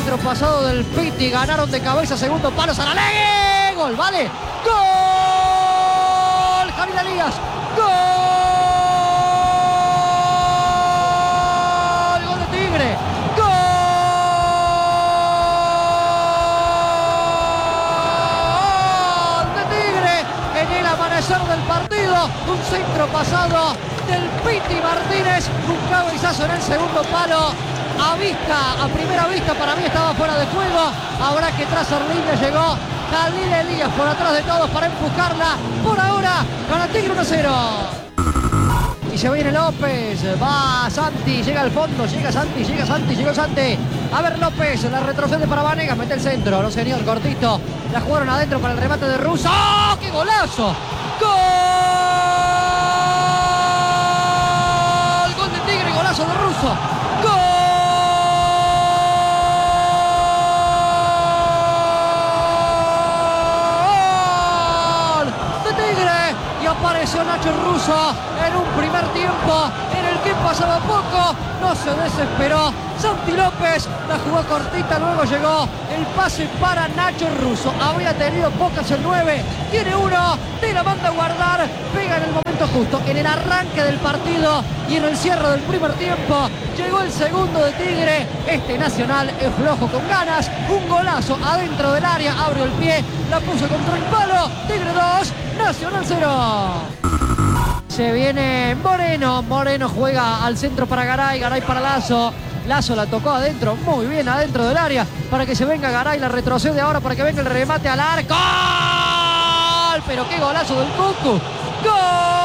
centro pasado del Piti, ganaron de cabeza, segundo palo, Saralegui, gol, vale, gol, Javier Elías, gol de Tigre, gol de Tigre en el amanecer del partido, un centro pasado del Piti Martínez, un cabezazo en el segundo palo. A primera vista para mí estaba fuera de juego. Habrá que trazar línea, llegó Jalil Elías por atrás de todos para empujarla. Por ahora gana Tigre 1-0. Y se viene López, va Santi, llega al fondo, llega Santi, llegó Santi. A ver López, la retrocede para Vanegas, mete el centro, no señor, cortito. La jugaron adentro para el remate de Russo. ¡Oh, qué golazo! ¡Gol! Gol de Tigre, golazo de Russo. Apareció Nacho Russo en un primer tiempo en el que pasaba poco, no se desesperó. Santi López la jugó cortita, luego llegó el pase para Nacho Russo. Había tenido pocas el 9, tiene uno, te la manda a guardar, pega en el momento justo, en el arranque del partido y en el cierre del primer tiempo. Llegó el segundo de Tigre, este Nacional es flojo con ganas, un golazo adentro del área, abrió el pie, la puso contra el palo, Tigre 2, Nacional 0. Se viene Moreno, Moreno juega al centro para Garay, Garay para Lazo. Lazo la tocó adentro, muy bien adentro del área, para que se venga Garay, la retrocede ahora para que venga el remate al arco. ¡Gol! Pero qué golazo del Cucu. ¡Gol!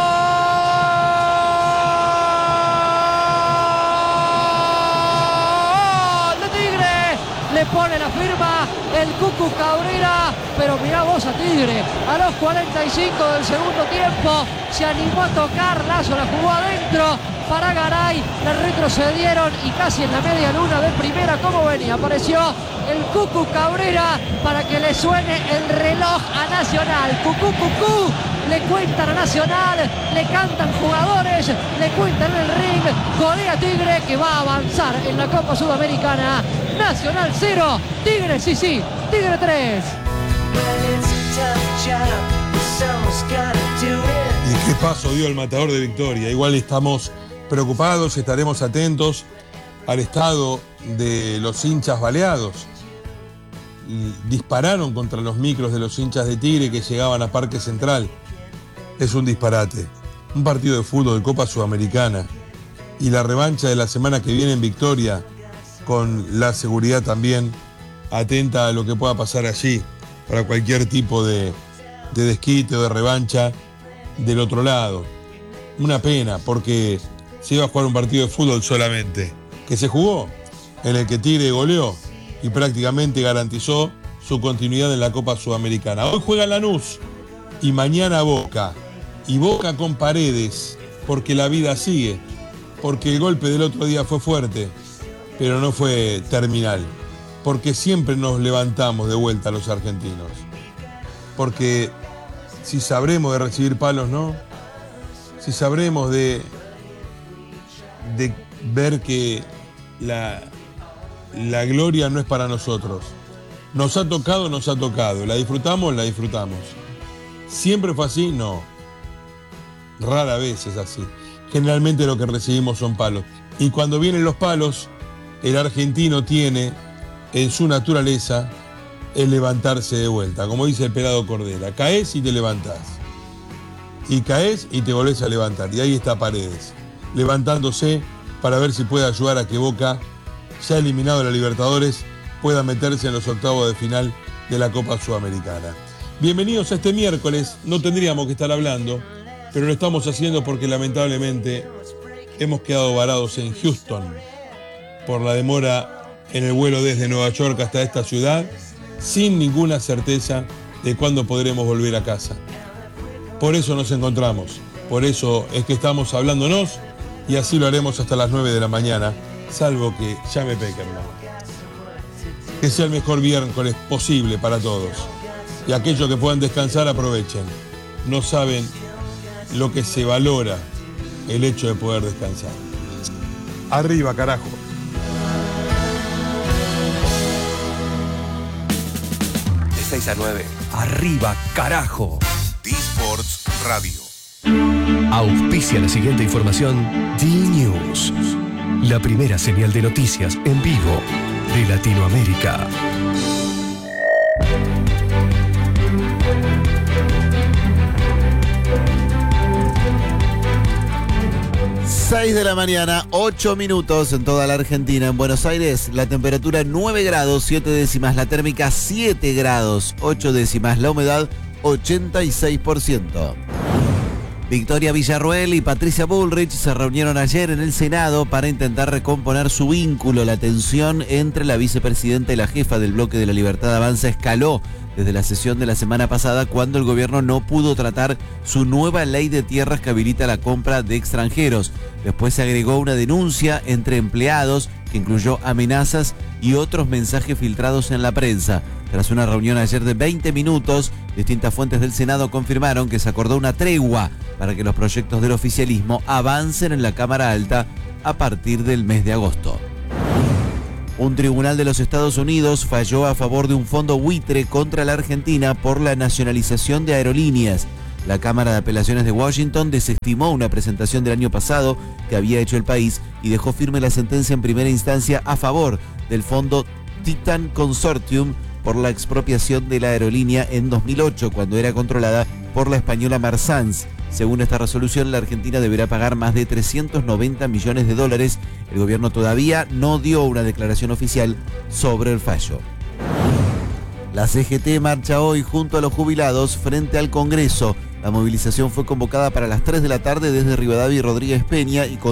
De Tigre, le pone la firma el Cucu Cabrera, pero mirá vos a Tigre, a los 45 del segundo tiempo, se animó a tocar, Lazo la jugó adentro para Garay, la retrocedieron y casi en la media luna de primera, como venía, apareció el Cucu Cabrera para que le suene el reloj a Nacional. Cucú, cucú, le cuentan a Nacional, le cantan jugadores, le cuentan en el ring, golea Tigre que va a avanzar en la Copa Sudamericana. Nacional 0, Tigre sí, Tigre 3. ¿Y qué paso dio el matador de Victoria? Igual estamos preocupados, estaremos atentos al estado de los hinchas baleados. Dispararon contra los micros de los hinchas de Tigre que llegaban a Parque Central. Es un disparate. Un partido de fútbol de Copa Sudamericana y la revancha de la semana que viene en Victoria, con la seguridad también atenta a lo que pueda pasar allí para cualquier tipo de desquite o de revancha del otro lado. Una pena, porque se iba a jugar un partido de fútbol solamente, que se jugó, en el que Tigre goleó y prácticamente garantizó su continuidad en la Copa Sudamericana. Hoy juega Lanús y mañana Boca. Y Boca con Paredes, porque la vida sigue, porque el golpe del otro día fue fuerte, pero no fue terminal, porque siempre nos levantamos de vuelta los argentinos, porque si sabremos de recibir palos, ¿no? Si sabremos de ver que la gloria no es para nosotros. Nos ha tocado, la disfrutamos. ¿Siempre fue así? No. Rara vez es así. Generalmente lo que recibimos son palos. Y cuando vienen los palos, el argentino tiene en su naturaleza el levantarse de vuelta. Como dice el pelado Cordera, caes y te levantás. Y caes y te volvés a levantar. Y ahí está Paredes, levantándose para ver si puede ayudar a que Boca, ya eliminado de la Libertadores, pueda meterse en los octavos de final de la Copa Sudamericana. Bienvenidos a este miércoles. No tendríamos que estar hablando, pero lo estamos haciendo porque lamentablemente hemos quedado varados en Houston por la demora en el vuelo desde Nueva York hasta esta ciudad, sin ninguna certeza de cuándo podremos volver a casa. Por eso nos encontramos, por eso es que estamos hablándonos y así lo haremos hasta las 9 de la mañana, salvo que llame Peckerman. Que sea el mejor miércoles posible para todos. Y aquellos que puedan descansar, aprovechen. No saben lo que se valora el hecho de poder descansar. Arriba, carajo. 6 a 9. Arriba, carajo. T-Sports Radio. Auspicia la siguiente información D-News. La primera señal de noticias en vivo de Latinoamérica. 6 de la mañana, 8 minutos en toda la Argentina. En Buenos Aires, la temperatura 9 grados, 7 décimas. La térmica 7 grados, 8 décimas. La humedad 86%. Victoria Villarruel y Patricia Bullrich se reunieron ayer en el Senado para intentar recomponer su vínculo. La tensión entre la vicepresidenta y la jefa del bloque de la Libertad Avanza escaló desde la sesión de la semana pasada, cuando el gobierno no pudo tratar su nueva ley de tierras que habilita la compra de extranjeros. Después se agregó una denuncia entre empleados que incluyó amenazas y otros mensajes filtrados en la prensa. Tras una reunión ayer de 20 minutos, distintas fuentes del Senado confirmaron que se acordó una tregua para que los proyectos del oficialismo avancen en la Cámara Alta a partir del mes de agosto. Un tribunal de los Estados Unidos falló a favor de un fondo buitre contra la Argentina por la nacionalización de aerolíneas. La Cámara de Apelaciones de Washington desestimó una presentación del año pasado que había hecho el país y dejó firme la sentencia en primera instancia a favor del fondo Titan Consortium por la expropiación de la aerolínea en 2008, cuando era controlada por la española Marsans. Según esta resolución, la Argentina deberá pagar más de 390 millones de dólares. El gobierno todavía no dio una declaración oficial sobre el fallo. La CGT marcha hoy junto a los jubilados frente al Congreso. La movilización fue convocada para las 3 de la tarde desde Rivadavia y Rodríguez Peña y